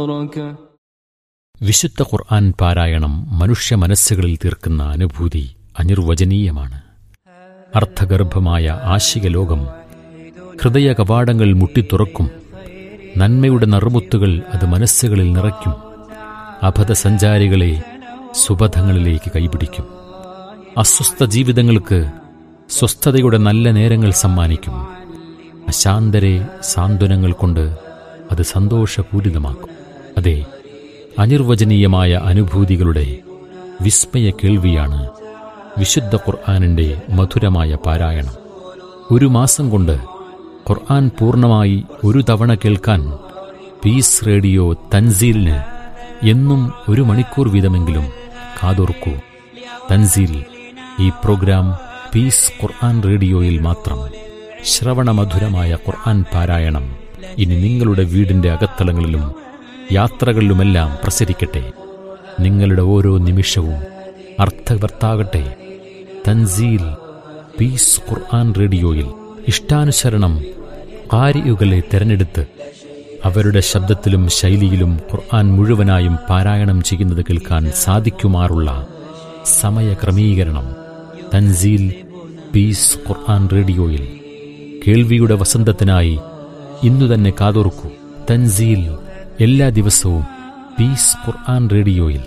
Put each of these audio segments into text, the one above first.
വിശുദ്ധ ഖുർആൻ പാരായണം മനുഷ്യ മനസ്സുകളിൽ തീർക്കുന്ന അനുഭൂതി അനിർവചനീയമാണ്. അർത്ഥഗർഭമായ ആശിക ലോകം ഹൃദയ കവാടങ്ങൾ മുട്ടിത്തുറക്കും. നന്മയുടെ നറുമുത്തുകൾ അത് മനസ്സുകളിൽ നിറയ്ക്കും. അബദ്ധസഞ്ചാരികളെ സുബധങ്ങളിലേക്ക് കൈപിടിക്കും. അസ്വസ്ഥ ജീവിതങ്ങൾക്ക് സ്വസ്ഥതയുടെ നല്ല നേരങ്ങൾ സമ്മാനിക്കും. അശാന്തരെ സാന്ത്വനങ്ങൾ കൊണ്ട് അത് സന്തോഷപൂരിതമാക്കും. അതെ, അനിർവചനീയമായ അനുഭൂതികളുടെ വിസ്മയ കേൾവിയാണ് വിശുദ്ധ ഖുർആനിൻ്റെ മധുരമായ പാരായണം. ഒരു മാസം കൊണ്ട് ഖുർആൻ പൂർണ്ണമായി ഒരു തവണ കേൾക്കാൻ പീസ് റേഡിയോ തൻസീലിന് എന്നും 1 മണിക്കൂർ വീതമെങ്കിലും കാതോർക്കൂ. തൻസീൽ, ഈ പ്രോഗ്രാം പീസ് ഖുർആൻ റേഡിയോയിൽ മാത്രം. ശ്രവണമധുരമായ ഖുർആൻ പാരായണം ഇനി നിങ്ങളുടെ വീടിൻ്റെ അകത്തളങ്ങളിലും യാത്രകളിലുമെല്ലാം പ്രസരിക്കട്ടെ. നിങ്ങളുടെ ഓരോ നിമിഷവും അർത്ഥവർത്താകട്ടെ. തൻസീൽ പീസ് ഖുർആൻ റേഡിയോയിൽ ഇഷ്ടാനുസരണം ഖാരിഉകളെ തിരഞ്ഞെടുത്ത് അവരുടെ ശബ്ദത്തിലും ശൈലിയിലും ഖുർആൻ മുഴുവനായും പാരായണം ചെയ്യുന്നത് കേൾക്കാൻ സാധിക്കുമാറുള്ള സമയക്രമീകരണം. തൻസീൽ പീസ് ഖുർആൻ റേഡിയോയിൽ കേൾവിയുടെ വസന്തത്തിനായി ഇന്നു തന്നെ കാതോർക്കൂ. തൻസീൽ എല്ലാ ദിവസവും പീസ് ഖുർആൻ റേഡിയോയിൽ.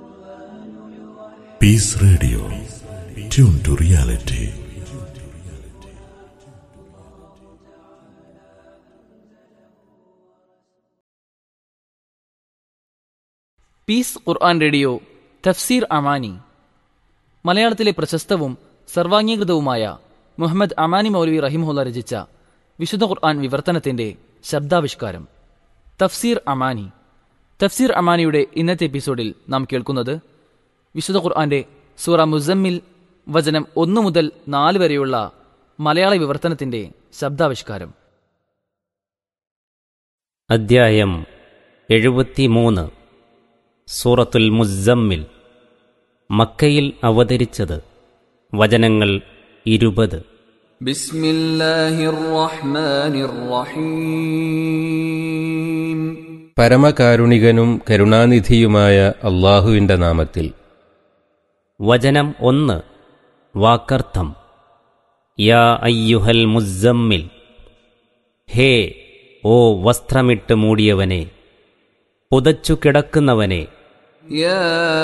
Piece radio, tune to reality. Piece Quran radio തഫ്സീർ അമാനി. മലയാളത്തിലെ പ്രശസ്തവും സർവാംഗീകൃതവുമായ മുഹമ്മദ് അമാനി മൗലവി റഹിമഹുല്ല രചിച്ച വിശുദ്ധ ഖുർആൻ വിവർത്തനത്തിന്റെ ശബ്ദാവിഷ്കാരം തഫ്സീർ അമാനി. തഫ്സീർ അമാനിയുടെ ഇന്നത്തെ എപ്പിസോഡിൽ നാം കേൾക്കുന്നത് വിശുദ്ധ ഖുർആന്റെ സൂറ മുസമ്മിൽ വചനം 1 മുതൽ 4 വരെയുള്ള മലയാള വിവർത്തനത്തിന്റെ ശബ്ദാവിഷ്കാരം. അദ്ധ്യായം 73 സൂറത്തുൽ മുസമ്മിൽ. മക്കയിൽ അവതരിച്ചത്. വചനങ്ങൾ 20. ബിസ്മില്ലാഹിർ റഹ്മാനിർ റഹീം. പരമകാരുണികനും കരുണാനിധിയുമായ അല്ലാഹുവിന്റെ നാമത്തിൽ. വചനം 1. വാക്കർത്ഥം. യാ അയ്യുഹൽ മുസമ്മിൽ. ഹേ, ഓ വസ്ത്രമിട്ട് മൂടിയവനെ, പുതച്ചു കിടക്കുന്നവനെ. യാ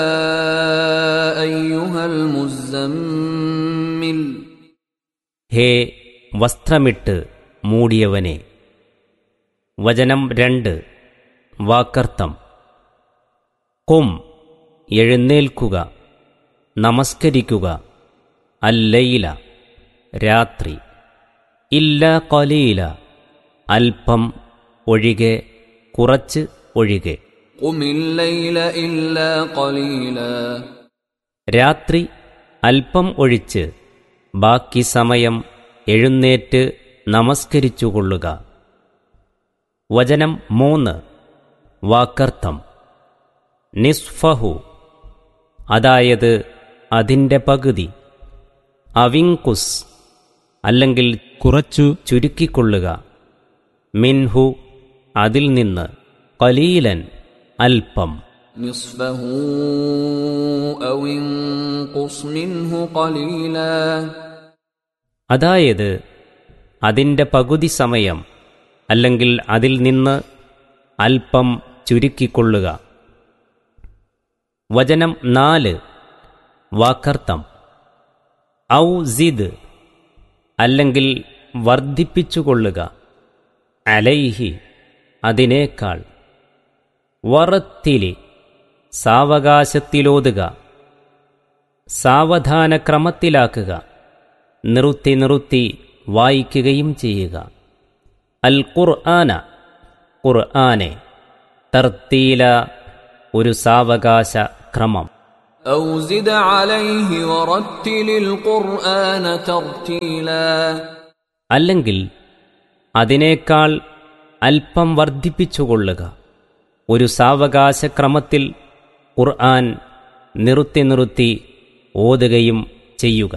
അയ്യുഹൽ മുസമ്മിൽ. ഹേ, വസ്ത്രമിട്ട് മൂടിയവനെ. വചനം 2. വാക്കർത്ഥം. ഖും, എഴുന്നേൽക്കുക, നമസ്കരിക്കുക. അല്ലൈല, രാത്രി. ഇല്ല ഖലീല, അല്പം ഒഴികെ, കുറച്ച് ഒഴികെ. ഖുമിൽ ലൈല ഇല്ലാ ഖലീല. രാത്രി അല്പം ഒഴിച്ച് ബാക്കി സമയം എഴുന്നേറ്റ് നമസ്കരിച്ചുകൊള്ളുക. വചനം 3. വാക്കർത്ഥം. നിസ്ഫഹു, അതായത് അതിൻ്റെ പകുതി. അവിങ്കുസ്, അല്ലെങ്കിൽ കുറച്ചു ചുരുക്കിക്കൊള്ളുക. മിൻഹു, അതിൽ നിന്ന്. ഖലീലൻ, അല്പം. നിസ്ഫഹു ഔ ഇൻഖുസ് മിൻഹു ഖലീലാ. അതായത് അതിൻ്റെ പകുതി സമയം, അല്ലെങ്കിൽ അതിൽ നിന്ന് അല്പം ചുരുക്കിക്കൊള്ളുക. വചനം 4. വാക്കർത്ഥം. ഔ സിദ്, അല്ലെങ്കിൽ വർദ്ധിപ്പിച്ചുകൊള്ളുക. അലൈഹി, അതിനേക്കാൾ. വറത്തിലി, സാവകാശത്തിലോതുക, സാവധാനക്രമത്തിലാക്കുക, നിർത്തി നിർത്തി വായിക്കുകയും ചെയ്യുക. അൽ ഖുർആന, ഖുർആനെ. തർത്തീല, ഒരു സാവകാശ ക്രമം. ഔ സിദ് അലൈഹി വറത്തിലിൽ ഖുർആന തർത്തീലാ. അല്ലെങ്കിൽ അതിനേക്കാൾ അല്പം വർദ്ധിപ്പിച്ചുകൊള്ളുക. ഒരു സാവകാശക്രമത്തിൽ ഖുർആൻ നിർത്തി നിർത്തി ഓതുകയും ചെയ്യുക.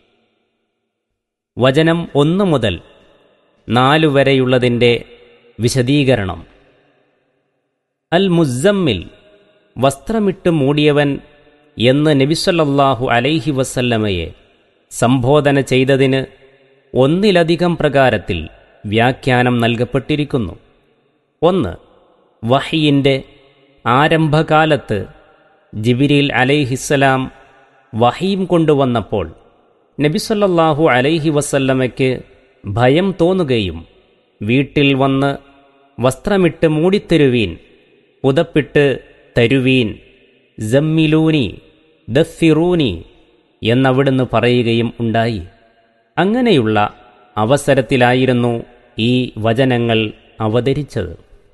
വചനം 1 മുതൽ 4 വരെയുള്ളതിൻ്റെ വിശദീകരണം. അൽ മുസമ്മിൽ, വസ്ത്രമിട്ട് മൂടിയവൻ എന്ന് നബിസല്ലല്ലാഹു അലൈഹി വസല്ലമയെ സംബോധന ചെയ്തതിന് ഒന്നിലധികം പ്രകാരത്തിൽ വ്യാഖ്യാനം നൽകപ്പെട്ടിരിക്കുന്നു. ഒന്ന്, വഹിയിൻ്റെ ആരംഭകാലത്ത് ജിബ്രീൽ അലൈഹിസ്സലാം വഹീം കൊണ്ടുവന്നപ്പോൾ നബിസല്ലല്ലാഹു അലൈഹി വസല്ലമയ്ക്ക് ഭയം തോന്നുകയും വീട്ടിൽ വന്ന് വസ്ത്രമിട്ട് മൂടിത്തരുവീൻ, പുതപ്പിട്ട് തരുവീൻ, ജമ്മിലൂനി ദഫിറൂനി എന്നവിടുന്ന് പറയുകയും ഉണ്ടായി. അങ്ങനെയുള്ള അവസരത്തിലായിരുന്നു ഈ വചനങ്ങൾ അവതരിച്ചത്.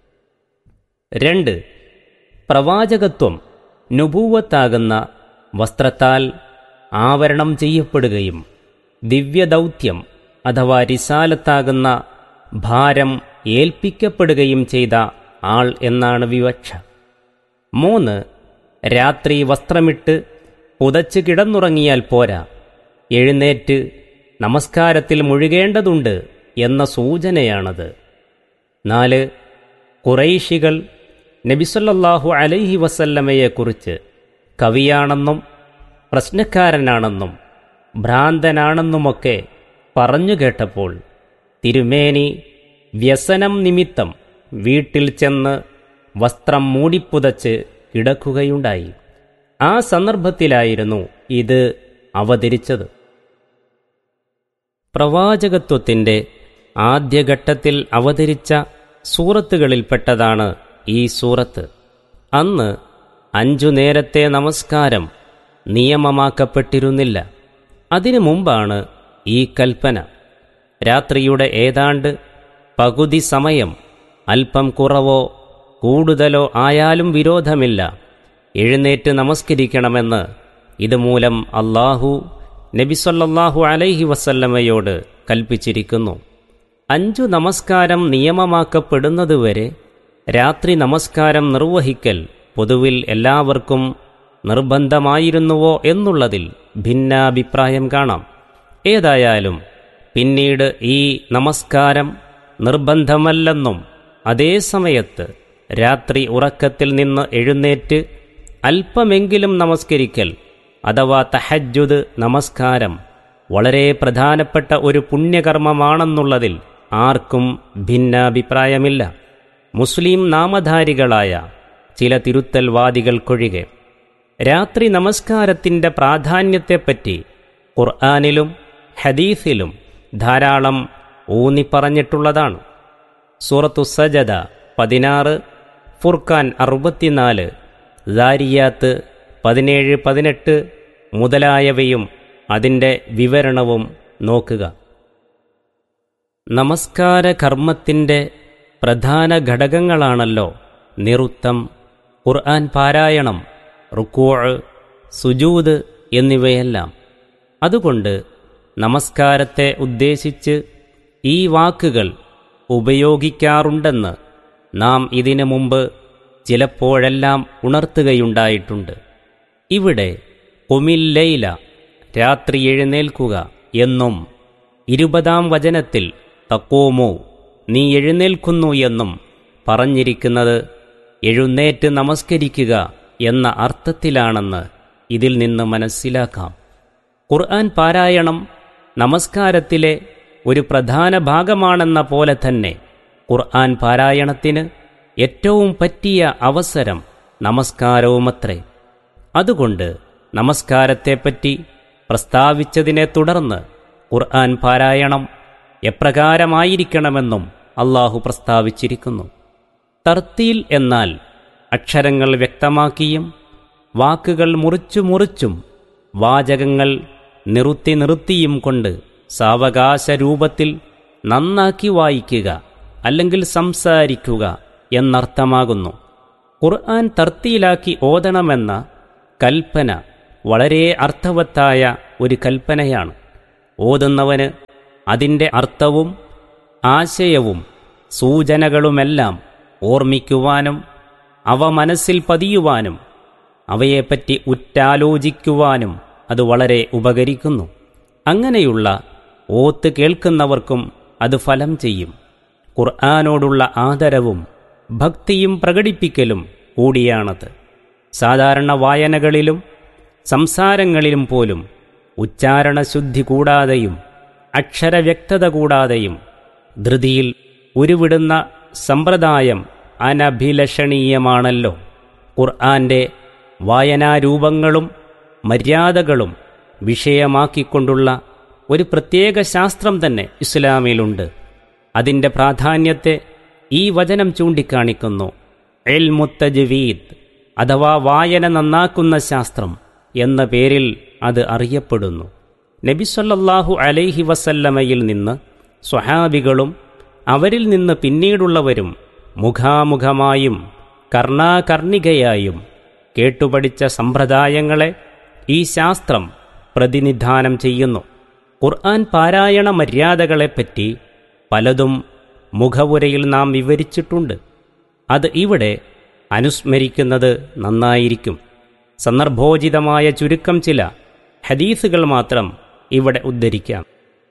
2. പ്രവാചകത്വം നുബൂവത്താകുന്ന വസ്ത്രത്താൽ ആവരണം ചെയ്യപ്പെടുകയും ദിവ്യദൗത്യം അഥവാ റിസാലത്താകുന്ന ഭാരം ഏൽപ്പിക്കപ്പെടുകയും ചെയ്ത ആൾ എന്നാണ് വിവക്ഷ. 3. രാത്രി വസ്ത്രമിട്ട് പുതച്ച് കിടന്നുറങ്ങിയാൽ പോരാ, എഴുന്നേറ്റ് നമസ്കാരത്തിൽ മുഴുകേണ്ടതുണ്ട് എന്ന സൂചനയാണത്. 4. ഖുറൈശികൾ നബിസല്ലല്ലാഹു അലൈഹി വസല്ലമയെക്കുറിച്ച് കവിയാണെന്നും പ്രശ്നക്കാരനാണെന്നും ഭ്രാന്തനാണെന്നുമൊക്കെ പറഞ്ഞു കേട്ടപ്പോൾ തിരുമേനി വ്യസനം നിമിത്തം വീട്ടിൽ ചെന്ന് വസ്ത്രം മൂടിപ്പുതച്ച് കിടക്കുകയുണ്ടായി. ആ സന്ദർഭത്തിലായിരുന്നു ഇത് അവതരിച്ചത്. പ്രവാചകത്വത്തിൻ്റെ ആദ്യഘട്ടത്തിൽ അവതരിച്ച സൂറത്തുകളിൽപ്പെട്ടതാണ് ഈ സൂറത്ത്. അന്ന് 5 നേരത്തെ നമസ്കാരം നിയമമാക്കപ്പെട്ടിരുന്നില്ല. അതിനു മുമ്പാണ് ഈ കൽപ്പന. രാത്രിയുടെ ഏതാണ്ട് പകുതി സമയം, അല്പം കുറവോ കൂടുതലോ ആയാലും വിരോധമില്ല, എഴുന്നേറ്റ് നമസ്കരിക്കണമെന്ന് ഇതുമൂലം അല്ലാഹു നബി സല്ലല്ലാഹു അലൈഹി വസല്ലമയോട് കൽപ്പിച്ചിരിക്കുന്നു. 5 നമസ്കാരം നിയമമാക്കപ്പെടുന്നതുവരെ രാത്രി നമസ്കാരം നിർവഹിക്കൽ പൊതുവിൽ എല്ലാവർക്കും നിർബന്ധമായിരുന്നുവോ എന്നുള്ളതിൽ ഭിന്നാഭിപ്രായം കാണാം. ഏതായാലും പിന്നീട് ഈ നമസ്കാരം നിർബന്ധമല്ലെന്നും അതേ സമയത്ത് രാത്രി ഉറക്കത്തിൽ നിന്ന് എഴുന്നേറ്റ് അല്പമെങ്കിലും നമസ്കരിക്കൽ അഥവാ തഹജ്ജുദ് നമസ്കാരം വളരെ പ്രധാനപ്പെട്ട ഒരു പുണ്യകർമ്മമാണെന്നുള്ളതിൽ ആർക്കും ഭിന്നാഭിപ്രായമില്ല, മുസ്ലിം നാമധാരികളായ ചില തിരുത്തൽവാദികൾക്കൊഴികെ. രാത്രി നമസ്കാരത്തിൻ്റെ പ്രാധാന്യത്തെപ്പറ്റി ഖുർആനിലും ഹദീസിലും ധാരാളം ഊന്നിപ്പറഞ്ഞിട്ടുള്ളതാണ്. സൂറത്തു സജദ 16, ഫുർഖാൻ 64, ദാരിയാത്ത് 17-18 മുതലായവയും അതിൻ്റെ വിവരണവും നോക്കുക. നമസ്കാര കർമ്മത്തിൻ്റെ പ്രധാന ഘടകങ്ങളാണല്ലോ നിറുത്തം, ഖുർആൻ പാരായണം, റുക്കൂഅ്, സുജൂദ് എന്നിവയെല്ലാം. അതുകൊണ്ട് നമസ്കാരത്തെ ഉദ്ദേശിച്ച് ഈ വാക്കുകൾ ഉപയോഗിക്കാറുണ്ടെന്ന് നാം ഇതിനു മുമ്പ് ചിലപ്പോഴെല്ലാം ഉണർത്തുകയുണ്ടായിട്ടുണ്ട്. ഇവിടെ ഖുമിൽ ലൈല, രാത്രി എഴുന്നേൽക്കുക എന്നും 20-ാം വചനത്തിൽ തഖൂമു, നീ എഴുന്നേൽക്കുന്നു എന്നും പറഞ്ഞിരിക്കുന്നത് എഴുന്നേറ്റ് നമസ്കരിക്കുക എന്ന അർത്ഥത്തിലാണെന്ന് ഇതിൽ നിന്ന് മനസ്സിലാക്കാം. ഖുർആൻ പാരായണം നമസ്കാരത്തിലെ ഒരു പ്രധാന ഭാഗമാണെന്ന പോലെ തന്നെ ഖുർആൻ പാരായണത്തിന് ഏറ്റവും പറ്റിയ അവസരം നമസ്കാരവുമത്രേ. അതുകൊണ്ട് നമസ്കാരത്തെപ്പറ്റി പ്രസ്താവിച്ചതിനെ തുടർന്ന് ഖുർആൻ പാരായണം എപ്രകാരമായിരിക്കണമെന്നും അല്ലാഹു പ്രസ്താവിച്ചിരിക്കുന്നു. തർത്തീൽ എന്നാൽ അക്ഷരങ്ങൾ വ്യക്തമാക്കിയും വാക്കുകൾ മുറിച്ചും വാചകങ്ങൾ നിർത്തിയും കൊണ്ട് സാവകാശ രൂപത്തിൽ നന്നാക്കി വായിക്കുക അല്ലെങ്കിൽ സംസാരിക്കുക എന്നർത്ഥമാകുന്നു. ഖുർആൻ തർത്തീലാക്കി ഓതണമെന്ന കൽപ്പന വളരെ അർത്ഥവത്തായ ഒരു കൽപ്പനയാണ്. ഓതുന്നവന് അതിൻ്റെ അർത്ഥവും ആശയവും സൂചനകളുമെല്ലാം ഓർമ്മിക്കുവാനും അവ മനസ്സിൽ പതിയുവാനും അവയെപ്പറ്റി ഉറ്റാലോചിക്കുവാനും അത് വളരെ ഉപകരിക്കുന്നു. അങ്ങനെയുള്ള ഓത്ത് കേൾക്കുന്നവർക്കും അത് ഫലം ചെയ്യും. ഖുർആനോടുള്ള ആദരവും ഭക്തിയും പ്രകടിപ്പിക്കലും കൂടിയാണത്. സാധാരണ വായനകളിലും സംസാരങ്ങളിലും പോലും ഉച്ചാരണശുദ്ധി കൂടാതെയും അക്ഷരവ്യക്തത കൂടാതെയും ധൃതിയിൽ ഉരുവിടുന്ന സമ്പ്രദായം അനഭിലഷണീയമാണല്ലോ. ഖുർആന്റെ വായനാരൂപങ്ങളും മര്യാദകളും വിഷയമാക്കിക്കൊണ്ടുള്ള ഒരു പ്രത്യേക ശാസ്ത്രം തന്നെ ഇസ്ലാമിലുണ്ട്. അതിൻ്റെ പ്രാധാന്യത്തെ ഈ വചനം ചൂണ്ടിക്കാണിക്കുന്നു. ഇൽമുത്തജ്വീദ് അഥവാ വായന നന്നാക്കുന്ന ശാസ്ത്രം എന്ന പേരിൽ അത് അറിയപ്പെടുന്നു. നബി സല്ലല്ലാഹു അലൈഹി വസല്ലമയിൽ നിന്ന് സ്വഹാബികളും അവരിൽ നിന്ന് പിന്നീടുള്ളവരും മുഖാമുഖമായും കർണാകർണികയായും കേട്ടുപഠിച്ച സമ്പ്രദായങ്ങളെ ഈ ശാസ്ത്രം പ്രതിനിധാനം ചെയ്യുന്നു. ഖുർആൻ പാരായണ മര്യാദകളെപ്പറ്റി പലതും മുഖവുരയിൽ നാം വിവരിച്ചിട്ടുണ്ട്. അത് ഇവിടെ അനുസ്മരിക്കുന്നത് നന്നായിരിക്കും. സന്ദർഭോചിതമായ ചുരുക്കം ചില ഹദീസുകൾ മാത്രം ഇവിടെ ഉദ്ധരിക്കാം.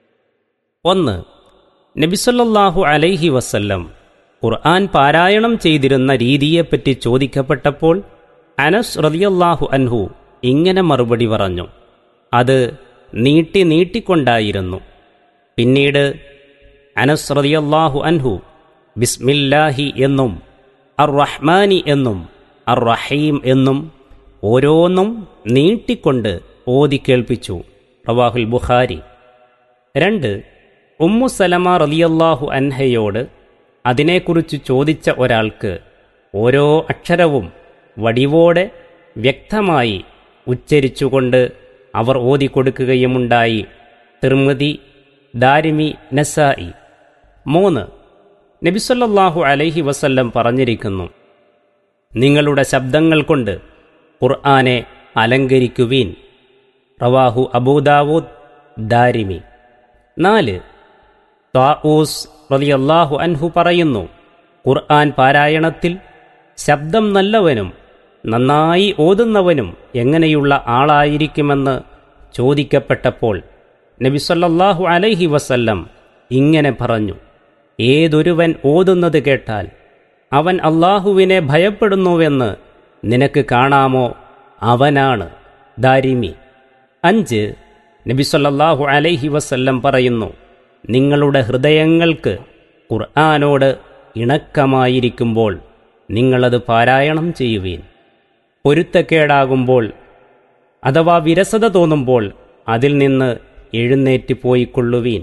1. നബി സല്ലല്ലാഹു അലൈഹി വസല്ലം ഖുർആൻ പാരായണം ചെയ്തിരുന്ന രീതിയെപ്പറ്റി ചോദിക്കപ്പെട്ടപ്പോൾ അനസ് റളിയല്ലാഹു അൻഹു ഇങ്ങനെ മറുപടി പറഞ്ഞു: അത് നീട്ടിക്കൊണ്ടായിരുന്നു. പിന്നീട് അനസ് റളിയല്ലാഹു അൻഹു ബിസ്മില്ലാഹി എന്നും അർ റഹ്മാനി എന്നും അർ റഹീം എന്നും ഓരോന്നും നീട്ടിക്കൊണ്ട് ഓതി കേൾപ്പിച്ചു. റവാഹുൽ ബുഖാരി. 2. ഉമ്മു സലമ റളിയല്ലാഹു അൻഹയോട് അതിനെക്കുറിച്ച് ചോദിച്ച ഒരാൾക്ക് ഓരോ അക്ഷരവും വടിവോടെ വ്യക്തമായി ഉച്ചരിച്ചുകൊണ്ട് അവർ ഓതിക്കൊടുക്കുകയുമുണ്ടായി. തിർമിദി, ദാരിമി, നസായി. 3. നബി സല്ലല്ലാഹു അലൈഹി വസല്ലം പറഞ്ഞിരിക്കുന്നു: നിങ്ങളുടെ ശബ്ദങ്ങൾ കൊണ്ട് ഖുർആനെ അലങ്കരിക്കുവീൻ. റവാഹു അബൂദാവൂദ്, ദാരിമി. 4. താഊസ് റളിയല്ലാഹു അൻഹു പറയുന്നു: ഖുർആൻ പാരായണത്തിൽ ശബ്ദം നല്ലവനും നന്നായി ഓതുന്നവനും എങ്ങനെയുള്ള ആളായിരിക്കുമെന്ന് ചോദിക്കപ്പെട്ടപ്പോൾ നബി സല്ലല്ലാഹു അലൈഹി വസല്ലം ഇങ്ങനെ പറഞ്ഞു: ഏതൊരുവൻ ഓതുന്നത് കേട്ടാൽ അവൻ അല്ലാഹുവിനെ ഭയപ്പെടുന്നുവെന്ന് നിനക്ക് കാണാമോ, അവനാണ്. ദാരിമി. 5. നബി സല്ലല്ലാഹു അലൈഹി വസല്ലം പറയുന്നു: നിങ്ങളുടെ ഹൃദയങ്ങൾക്ക് ഖുർആനോട് ഇണക്കമായിരിക്കുമ്പോൾ നിങ്ങളത് പാരായണം ചെയ്യുവീൻ. പൊരുത്തക്കേടാകുമ്പോൾ അഥവാ വിരസത തോന്നുമ്പോൾ അതിൽ നിന്ന് എഴുന്നേറ്റ് പോയിക്കൊള്ളുവീൻ.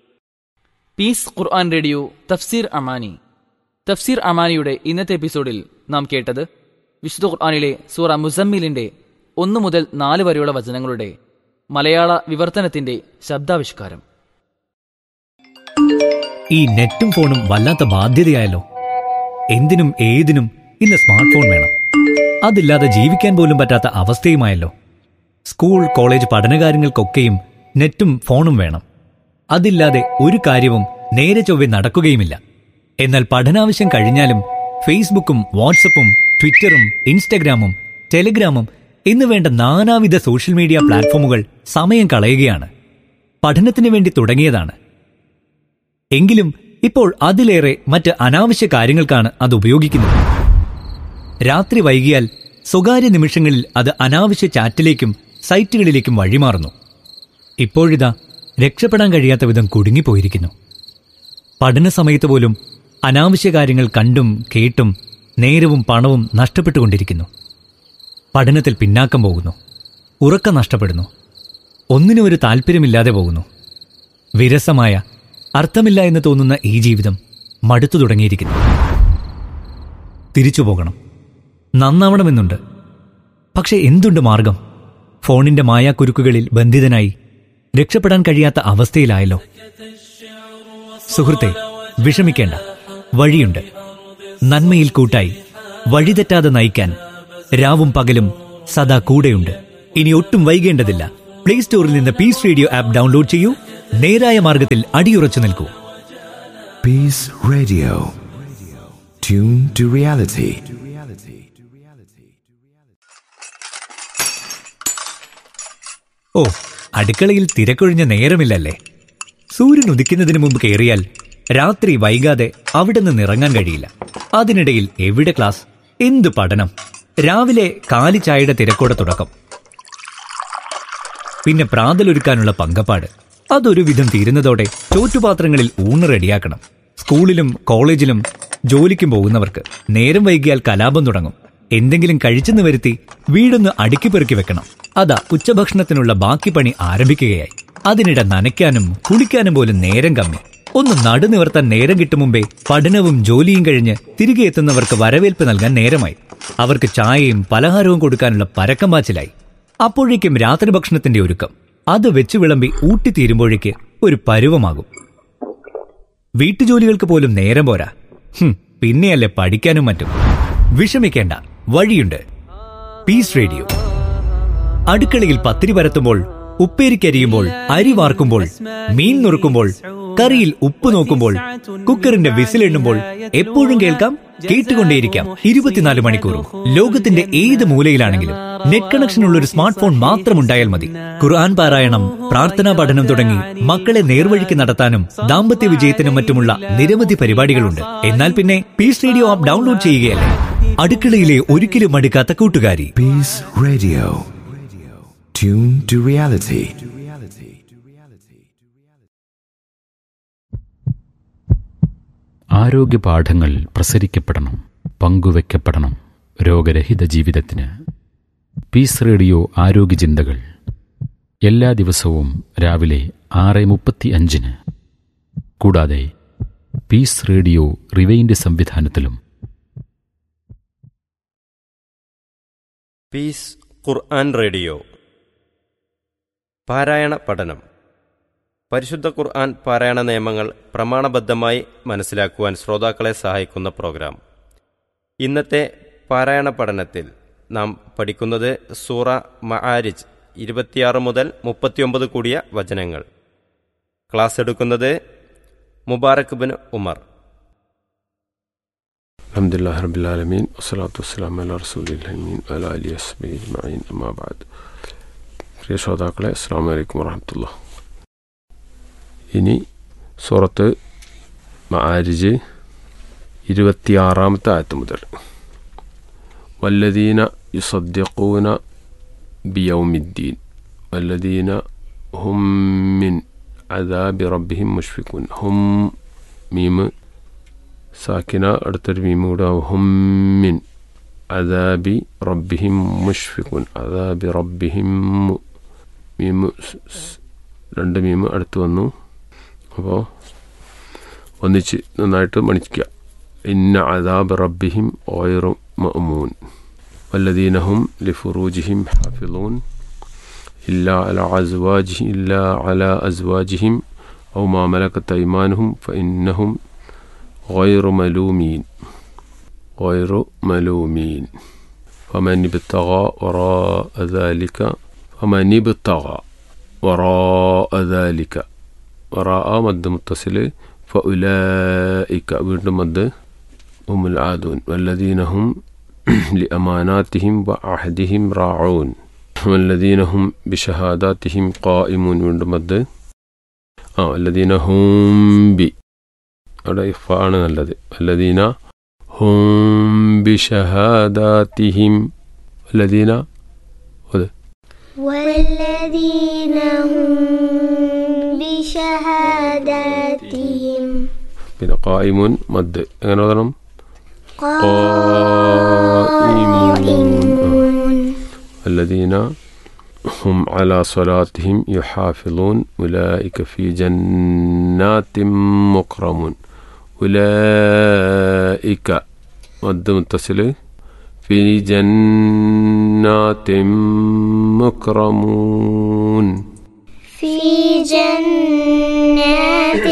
പീസ് ഖുർആൻ റേഡിയോ തഫ്സീർ അമാനി. തഫ്സീർ അമാനിയുടെ ഇന്നത്തെ എപ്പിസോഡിൽ നാം കേട്ടത് വിശുദ്ധ ഖുർആനിലെ സൂറ മുസമ്മിലിന്റെ 1 മുതൽ 4 വരെയുള്ള വചനങ്ങളുടെ മലയാള വിവർത്തനത്തിന്റെ ശബ്ദാവിഷ്കാരം. ഈ നെറ്റും ഫോണും വല്ലാത്ത ബാധ്യതയായല്ലോ. എന്തിനും ഏതിനും ഇന്ന് സ്മാർട്ട് ഫോൺ വേണം. അതില്ലാതെ ജീവിക്കാൻ പോലും പറ്റാത്ത അവസ്ഥയുമായല്ലോ. സ്കൂൾ കോളേജ് പഠനകാര്യങ്ങൾക്കൊക്കെയും നെറ്റും ഫോണും വേണം. അതില്ലാതെ ഒരു കാര്യവും നേരെ ചൊവ്വെ നടക്കുകയുമില്ല. എന്നാൽ പഠനാവശ്യം കഴിഞ്ഞാലും ഫേസ്ബുക്കും വാട്സപ്പും ട്വിറ്ററും ഇൻസ്റ്റഗ്രാമും ടെലിഗ്രാമും എന്നുവേണ്ട നാനാവിധ സോഷ്യൽ മീഡിയ പ്ലാറ്റ്ഫോമുകൾ സമയം കളയുകയാണ്. പഠനത്തിന് വേണ്ടി തുടങ്ങിയതാണ്. എങ്കിലും ഇപ്പോൾ അതിലേറെ മറ്റ് അനാവശ്യ കാര്യങ്ങൾക്കാണ് അത് ഉപയോഗിക്കുന്നത്. രാത്രി വൈകിയാൽ സ്വകാര്യ നിമിഷങ്ങളിൽ അത് അനാവശ്യ ചാറ്റിലേക്കും സൈറ്റുകളിലേക്കും വഴിമാറുന്നു. ഇപ്പോഴിതാ രക്ഷപ്പെടാൻ കഴിയാത്ത വിധം കുടുങ്ങിപ്പോയിരിക്കുന്നു. പഠന സമയത്ത് പോലും അനാവശ്യ കാര്യങ്ങൾ കണ്ടും കേട്ടും നേരവും പണവും നഷ്ടപ്പെട്ടുകൊണ്ടിരിക്കുന്നു. പഠനത്തിൽ പിന്നാക്കം പോകുന്നു. ഉറക്കം നഷ്ടപ്പെടുന്നു. ഒന്നിനും ഒരു താല്പര്യമില്ലാതെ പോകുന്നു. വിരസമായ, അർത്ഥമില്ല എന്ന് തോന്നുന്ന ഈ ജീവിതം മടുത്തു തുടങ്ങിയിരിക്കുന്നു. തിരിച്ചു പോകണം, നന്നാവണമെന്നുണ്ട്. പക്ഷെ എന്തുണ്ട് മാർഗം? ഫോണിന്റെ മായാക്കുരുക്കുകളിൽ ബന്ധിതനായി രക്ഷപ്പെടാൻ കഴിയാത്ത അവസ്ഥയിലായല്ലോ. സുഹൃത്തെ, വിഷമിക്കേണ്ട, വഴിയുണ്ട്. നന്മയിൽ കൂട്ടായി വഴിതെറ്റാതെ നയിക്കാൻ രാവും പകലും സദാ കൂടെയുണ്ട്. ഇനി ഒട്ടും വൈകേണ്ടതില്ല. പ്ലേ സ്റ്റോറിൽ നിന്ന് പീസ് റേഡിയോ ആപ്പ് ഡൗൺലോഡ് ചെയ്യൂ. നേരായ മാർഗത്തിൽ അടിയുറച്ചു നിൽക്കൂ. Peace Radio. Tune to reality. ഓ, അടുക്കളയിൽ തിരക്കൊഴിഞ്ഞ നേരമില്ലല്ലേ? സൂര്യൻ ഉദിക്കുന്നതിന് മുമ്പ് കയറിയാൽ രാത്രി വൈകാതെ അവിടെ നിന്ന് ഇറങ്ങാൻ കഴിയില്ല. അതിനിടയിൽ എവിടെ ക്ലാസ്, എന്ത് പഠനം! രാവിലെ കാലി ചായയുടെ തിരക്കോടെ തുടക്കം, പിന്നെ പ്രാതലൊരുക്കാനുള്ള പങ്കപ്പാട്. അതൊരു വിധം തീരുന്നതോടെ ചോറ്റുപാത്രങ്ങളിൽ ഊണ് റെഡിയാക്കണം. സ്കൂളിലും കോളേജിലും ജോലിക്കും പോകുന്നവർക്ക് നേരം വൈകിയാൽ കലാപം തുടങ്ങും. എന്തെങ്കിലും കഴിച്ചെന്ന് വരുത്തി വീടൊന്ന് അടുക്കി പെറുക്കി വെക്കണം. അതാ ഉച്ചഭക്ഷണത്തിനുള്ള ബാക്കി പണി ആരംഭിക്കുകയായി. അതിനിടെ നനയ്ക്കാനും കുളിക്കാനും പോലും നേരം കമ്മി. ഒന്ന് നടുനിവർത്താൻ നേരം കിട്ടും മുമ്പേ പഠനവും ജോലിയും കഴിഞ്ഞ് തിരികെ എത്തുന്നവർക്ക് വരവേൽപ്പ് നൽകാൻ നേരമായി. അവർക്ക് ചായയും പലഹാരവും കൊടുക്കാനുള്ള പരക്കം പാച്ചിലായി. അപ്പോഴേക്കും രാത്രി ഭക്ഷണത്തിന്റെ ഒരുക്കം. അത് വെച്ചു വിളമ്പി ഊട്ടിത്തീരുമ്പോഴേക്ക് ഒരു പരുവമാകും. വീട്ടുജോലികൾക്ക് പോലും നേരം പോരാ. പിന്നെയല്ലേ പഠിക്കാനും മറ്റും. വിഷമിക്കേണ്ട, വഴിയുണ്ട്. Piece radio. അടുക്കളയിൽ പത്തിരി പരത്തുമ്പോൾ, ഉപ്പേരിക്കരിയുമ്പോൾ, അരി വാർക്കുമ്പോൾ, മീൻ നുറുക്കുമ്പോൾ, കറിയിൽ ഉപ്പ് നോക്കുമ്പോൾ, കുക്കറിന്റെ വിസിലെണ്ണുമ്പോൾ എപ്പോഴും കേൾക്കാം, കേട്ടുകൊണ്ടേയിരിക്കാം 24 മണിക്കൂറും. ലോകത്തിന്റെ ഏത് മൂലയിലാണെങ്കിലും നെറ്റ് കണക്ഷനുള്ള ഒരു സ്മാർട്ട് ഫോൺ മാത്രമുണ്ടായാൽ മതി. ഖുർആൻ പാരായണം, പ്രാർത്ഥനാ പഠനം തുടങ്ങി മക്കളെ നേർവഴിക്ക് നടത്താനും ദാമ്പത്യ വിജയത്തിനും മറ്റുമുള്ള നിരവധി പരിപാടികളുണ്ട്. എന്നാൽ പിന്നെ പീസ് റേഡിയോ ആപ്പ് ഡൗൺലോഡ് ചെയ്യുകയല്ലേ. അടുക്കളയിലെ ഒരിക്കലും മടുക്കാത്ത കൂട്ടുകാരി. Peace Radio. Tune to reality. ആരോഗ്യ പാഠങ്ങൾ പ്രസരിക്കപ്പെടണം, പങ്കുവെക്കപ്പെടണം രോഗരഹിത ജീവിതത്തിന്. പീസ് റേഡിയോ ആരോഗ്യ ചിന്തകൾ എല്ലാ ദിവസവും രാവിലെ 6:35. കൂടാതെ പീസ് റേഡിയോ റിവൈൻഡ് സംവിധാനത്തിലും. പീസ് ഖുർആൻ റേഡിയോ പാരായണ പഠനം. പരിശുദ്ധ ഖുർആൻ പാരായണ നിയമങ്ങൾ പ്രമാണബദ്ധമായി മനസ്സിലാക്കുവാൻ ശ്രോതാക്കളെ സഹായിക്കുന്ന പ്രോഗ്രാം. ഇന്നത്തെ പാരായണ പഠനത്തിൽ നാം പഠിക്കുന്നത് സൂറ മആരിജ് 26 മുതൽ 39 കൂടിയ വചനങ്ങൾ. ക്ലാസ് എടുക്കുന്നത് മുബാറക് ബിൻ ഉമർ. അൽഹംദുലില്ലാഹി റബ്ബിൽ ആലമീൻ വസ്സലാത്തു വസ്സലാമു അലാ റസൂലില്ലാഹി വഅലാ ആലിഹി വസഹ്ബിഹി അജ്മഈൻ. അമ്മാ ബഅദ്. പ്രിയ ശ്രോതാക്കളെ, അസ്സലാമു അലൈക്കും വറഹ്മത്തുള്ളാഹി. ഇനി സൂറത്ത് മആരിജ് 26-ാമത്തെ ആയത്ത് മുതൽ. വല്ലദീന യുസദ്ദിഖൂന ബിയൗമിദ്ദീൻ വല്ലദീന ഹും മിൻ അദാബി റബ്ബിഹിം മുഷ്ഫിഖൂൻ. ഹും മീമ് സാക്കിന, അടുത്തൊരു മീമ് കൂടെ. ഹും മിൻ അദാബി റബ്ബിഹിം മുഷ്ഫിഖൂൻ. അദാബി റബ്ബിഹിം മീമ്, 2 മീമ് അടുത്ത് വന്നു. അപ്പോൾ ഒന്നിച്ച് നന്നായിട്ട് മണിക്കുക. ഇന്ന അദാബ് റബ്ബിഹിം ഗൈറു മഅ്മൂൻ വല്ലദീന ഹും ലിഫുറൂജിഹിം ഹാഫിളൂൻ ഇല്ലാ അലാ അസ്വാജിഹിം ഔ മാ മലക്കത് അയ്മാനുഹും ഫഇന്നഹും ഗൈറു മലൂമീൻ ഫമൻ ഇബ്തഗാ വറാഅ ദാലിക വറാഅ മദ് മുത്തസിൽ ഫഉലൈക വീണ്ടും മദ് ഹുമുൽ ആദൂൻ വല്ലദീന ഹും ലിഅമാനാതിഹിം വഅഹദിഹിം റാഊൻ വല്ലദീന ഹും ബിശഹാദാതിഹിം ഖായിമൂൻ വീണ്ടും മദ്. വല്ലദീന ഹും ബി, അവിടെ ഇഫ ആണ് നല്ലത്. വല്ലദീന ഹും ബിശഹാദാതിഹിം വല്ലദീന والذين هم بشهاداتهم പിന്നെ ഖായിമുൻ മദ് എങ്ങനെ ഓതണം? قائمون الذين هم على صلاتهم يحافظون أولئك في جنات مكرمون. أولئك مد متصل في جنات مكرمون في جنات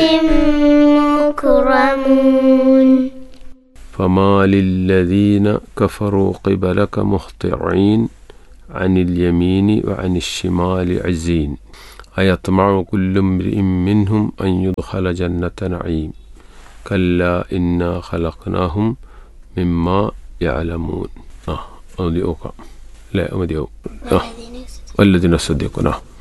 مكرمون. فما للذين كفروا قبلك مهطعين عن اليمين وعن الشمال عزين أيطمع كل امرئ منهم أن يدخل جنة نعيم كلا إنا خلقناهم مما يعلمون. أوديوك لا أوديو والذين يصدقون